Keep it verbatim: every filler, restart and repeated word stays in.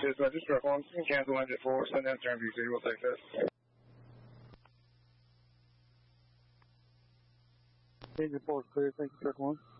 Dispatch, just Truck one. You can cancel engine four, send down turn V C, we'll take this. Engine four is clear, thank you, Truck one.